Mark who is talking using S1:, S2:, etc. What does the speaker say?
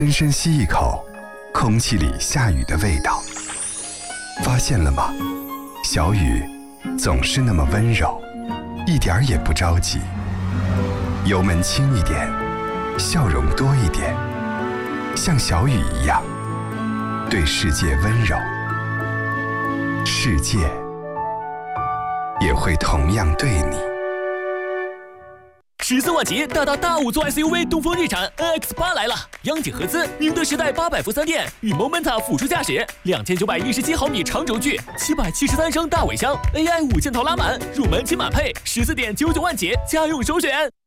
S1: 深深吸一口空气里下雨的味道。发现了吗？小雨总是那么温柔，一点儿也不着急。油门轻一点，笑容多一点，像小雨一样对世界温柔，世界也会同样对你。
S2: 14万起大五座 SUV 东风日产 NX8 来了，央景合资宁德时代800伏3电与 Momenta 辅助驾驶，2917毫米长轴距，773升大尾箱 ，AI 5件套拉满，入门金满配，14.99万起，家用首选。